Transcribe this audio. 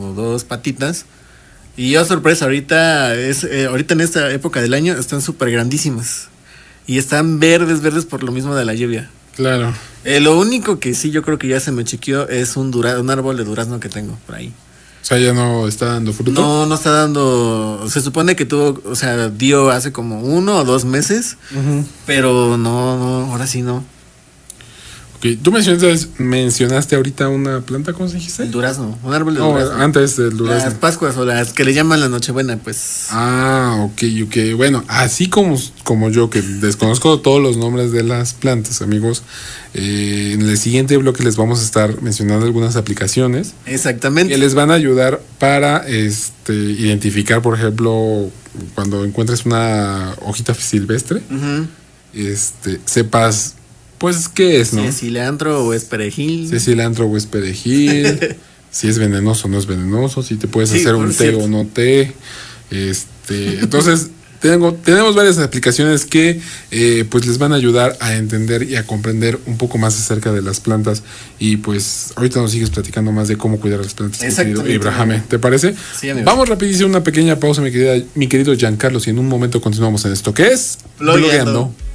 como dos patitas. Y yo, sorpresa, ahorita en esta época del año están súper grandísimas. Y están verdes por lo mismo de la lluvia. Claro. Lo único que sí yo creo que ya se me chequeó es un árbol de durazno que tengo por ahí. O sea, ya no está dando fruto. No está dando. Se supone que tuvo, o sea, dio hace como 1 o 2 meses. Pero no, ahora sí no. Ok, tú mencionaste ahorita una planta, ¿cómo se dijiste? El durazno, un árbol de durazno. Antes del durazno. Las Pascuas o las que le llaman la Nochebuena, pues. Ok. Bueno, así como yo, que desconozco todos los nombres de las plantas, amigos, en el siguiente bloque les vamos a estar mencionando algunas aplicaciones. Exactamente. Que les van a ayudar para identificar, por ejemplo, cuando encuentres una hojita silvestre, sepas, pues, ¿qué es, no? Si es cilantro o es perejil. Si es cilantro o es perejil. Si es venenoso o no es venenoso. Si te puedes hacer un té o no té. Entonces, tenemos varias aplicaciones que pues les van a ayudar a entender y a comprender un poco más acerca de las plantas. Y pues ahorita nos sigues platicando más de cómo cuidar las plantas, mi querido Ibrahim. ¿Te parece? Sí, amigo. Vamos rapidísimo, una pequeña pausa, mi querido Giancarlo, y en un momento continuamos en esto que es Blogueando.